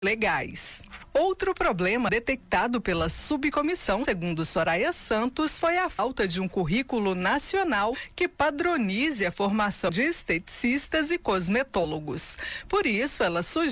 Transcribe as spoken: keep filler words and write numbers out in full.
legais. Outro problema detectado pela subcomissão, segundo Soraya Santos, foi a falta de um currículo nacional que padronize a formação de esteticistas e cosmetólogos. Por isso, ela sugere